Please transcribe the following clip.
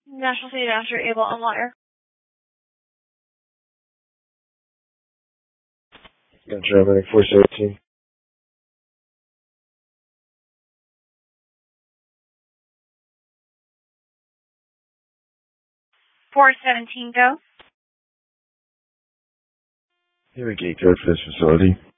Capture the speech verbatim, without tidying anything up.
National City Master, Able on wire. Germany four seventeen. four seventeen, go. Here we gate code for this facility.